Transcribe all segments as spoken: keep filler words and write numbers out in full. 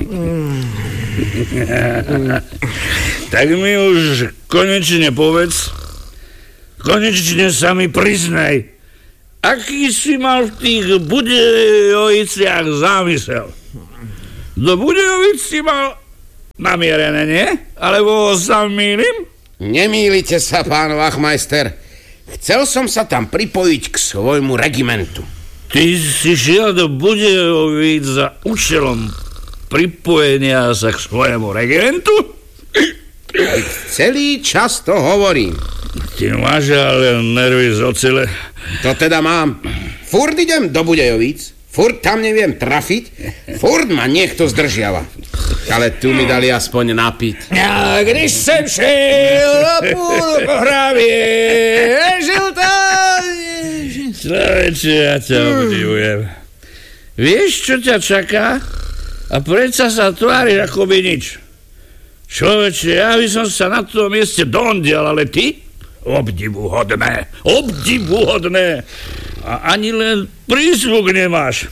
Tak mi už konečne povedz, konečne sa mi priznaj, aký si mal v tých Budejoviciach zámysel? Do Budejovic si mal namierené, nie? Alebo sa mýlim? Nemýlite sa, pán Wachmeister. Chcel som sa tam pripojiť k svojmu regimentu. Ty si šiel do Budejovic za účelom pripojenia sa k svojemu regimentu? Celý čas to hovorím. Ty máš ale nervy z ocele. To teda mám. Furt idem do Budejovic, furt tam neviem trafiť, furt ma niekto zdržiava. Ale tu mi dali aspoň napiť. A když jsem šel do půl hravě, žil tam... Človeče, ja ťa obdivujem. Vieš, čo ťa čaká? A predsa sa tvári ako by nič. Človeče, ja by som sa na tom mieste dondial, ale ty? Obdivuhodné, obdivuhodné. A ani len prízvuk nemáš.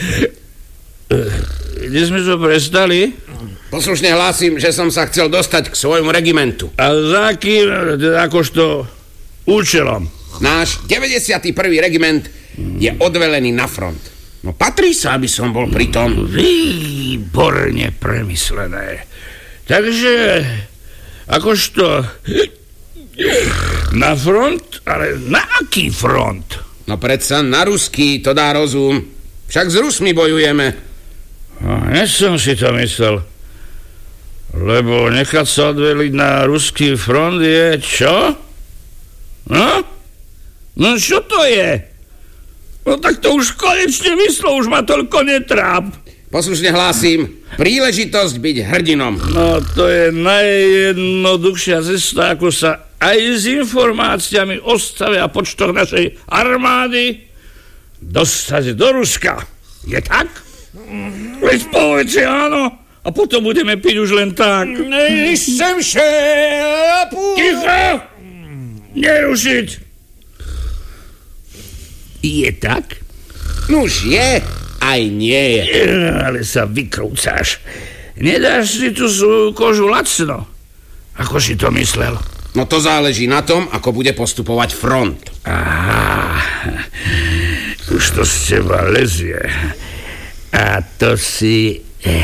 Kde sme to prestali? Poslušne hlásim, že som sa chcel dostať k svojmu regimentu. A za kým, akožto účelom? Náš deväťdesiaty prvý regiment je odvelený na front. No patrí sa, aby som bol pri tom. Výborne premyslené. Takže, akožto na front, ale na aký front? No predsa na ruský, to dá rozum. Však s Rusmi bojujeme. No, nesom si to myslel. Lebo nechať sa odveliť na ruský front je čo? No? No čo to je? No tak to už konečne myslo, už ma toľko netráp. Poslušne hlásim, príležitosť byť hrdinom. No to je najjednoduchšia cesta, ako sa aj s informáciami o stave a počtoch našej armády dostať do Ruska. Je tak? Veď povedz, áno, a potom budeme piť už len tak. Nejsem šéf! Ticho! Nerušiť! Je tak? Nuž je, aj nie je. Ale sa vykrúcaš. Nedáš si tu svoju kožu lacno. Ako si to myslel? No to záleží na tom, ako bude postupovať front. Aha, už to z teba lezie. A to si...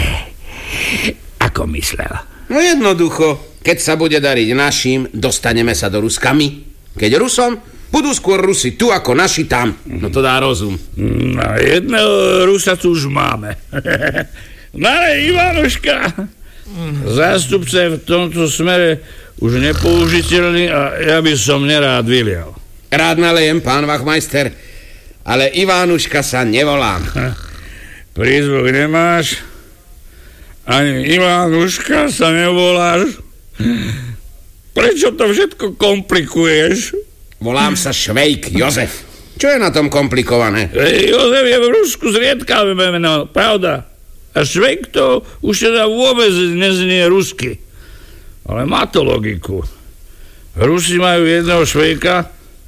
Eh, ako myslel? No jednoducho, keď sa bude dariť našim, dostaneme sa do Ruska my. Keď Rusom, budú skôr Rusi tu ako naši tam. No to dá rozum. No jedného Rusa tu už máme. No ale Ivanuška, zástupca je v tomto smere už nepoužiteľný a ja by som nerád vylial. Rád nalejem, pán Wachmeister, ale Ivanuška sa nevolám. Prízvuk nemáš? Ani Ivanuška sa nevoláš? Prečo to všetko komplikuješ? Volám sa Švejk Jozef. Čo je na tom komplikované? E, Jozef je v Rusku zriedkavé meno, pravda. A Švejk to už teda vôbec neznie rusky. Ale má to logiku. Rusi majú jedného Švejka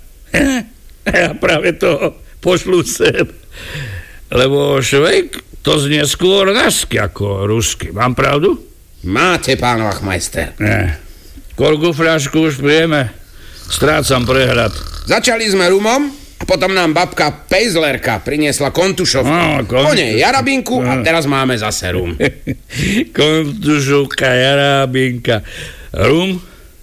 a práve to pošlú sem. Lebo Švejk to znie skôr nasky ako rusky. Mám pravdu? Máte, pán Wachmeister. Ne. Koľku fľašku už pijeme? Strácam prehľad. Začali sme rumom a potom nám babka Pejzlerka priniesla kontušovku. No, kontuš... Po nej jarabinku a teraz máme zase rum. Kontušovka, jarabinka, rum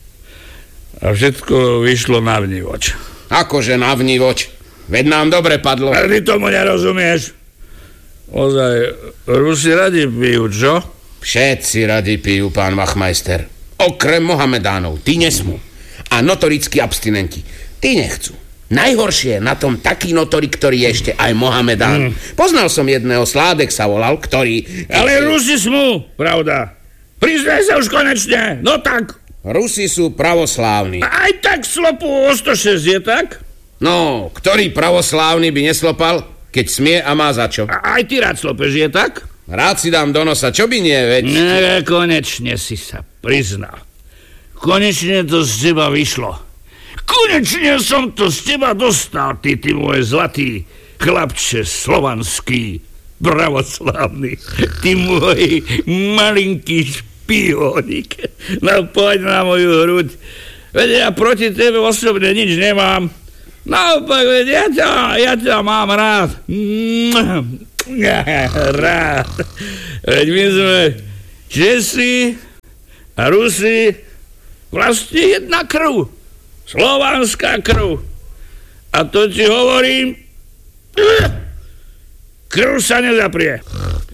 a všetko vyšlo na vnívoč. Akože na vnívoč? Veď nám dobre padlo. A ty tomu nerozumieš. Ozaj, Rusi radi pijú, čo? Všetci radi pijú, pán Wachmeister. Okrem Mohamedánov, tí nesmú. A notorickí abstinenti, tí nechcú. Najhoršie je na tom taký notorik, ktorý je ešte aj Mohamedán. Mm. Poznal som jedného, Sládek sa volal, ktorý... Ale Rusi smú, pravda. Priznaj sa už konečne, no tak. Rusi sú pravoslávni. Aj tak slopú o sto šesť, je tak? No, ktorý pravoslávny by neslopal, keď smie a má za čo? A aj ty rád slopeš, je tak? Rád si dám do nosa, čo by nie, veď? Ne, konečne si sa priznal. Konečne to z teba vyšlo. Konečne som to z teba dostal, ty, ty môj zlatý chlapče slovanský. pravoslavný. Ty môj malinký špionik. No poď na moju hruď. Veď ja proti tebe osobne nič nemám. Naopak, veď ja ťa, ja ťa mám rád. Rád. Veď my sme Česi a Rusi vlastne jedna krv. Slovanská krv. A to ti hovorím, krv sa nezaprie.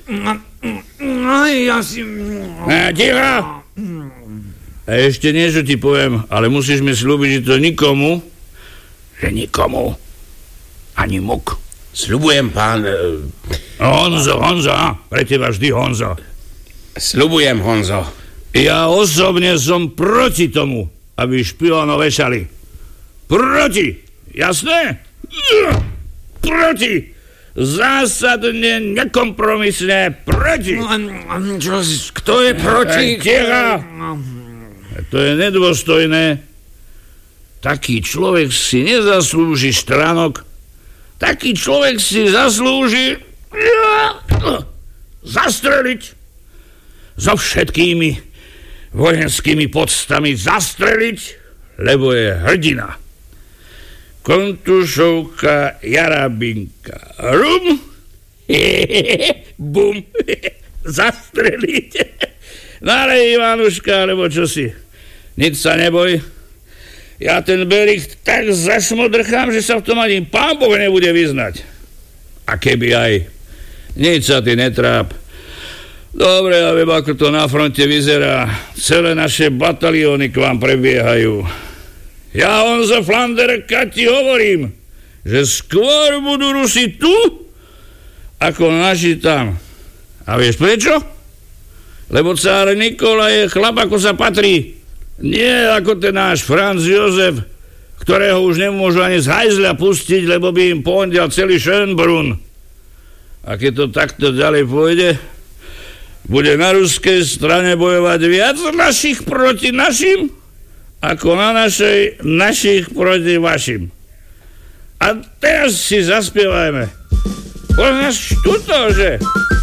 Ja si... Ticho! A ešte niečo ti poviem, ale musíš mi slúbiť, že to nikomu, že nikomu, ani muk. Sľubujem, pán... Honzo, Honzo, pre teba vždy Honzo. Sľubujem, Honzo. Ja osobne som proti tomu, aby špiónov vešali. Proti! Jasné? Proti! Zásadne, nekompromisne proti! Čo, kto je proti? Ticha! To je nedôstojné. Taký človek si nezaslúži štránok. Taký človek si zaslúži zastreliť. So všetkými vojenskými podstami zastreliť, lebo je hrdina. Kontušovka Jarabinka. Rum. Bum. Zastreliť. No ale Ivanuška, alebo čo si. Nic sa neboj. Ja ten berik tak zašmodrchám, že sa v tom ani pán Boh nebude vyznať. A keby aj. Nic sa ty netráp. Dobre, ja viem, ako to na fronte vyzerá. Celé naše batalióny k vám prebiehajú. Ja, Honzo Flanderka, ti hovorím, že skôr budú Rusi tu, ako naši tam. A vieš prečo? Lebo cár Nikola je chlap, ako sa patrí. Nie ako ten náš Franz Jozef, ktorého už nemôžu ani z hajzľa pustiť, lebo by im pondial celý Schönbrunn. A keď to takto ďalej pôjde, bude na ruskej strane bojovať viac našich proti našim, ako na našej našich proti vašim. A teraz si zaspievajme. Poď nás tuto, že...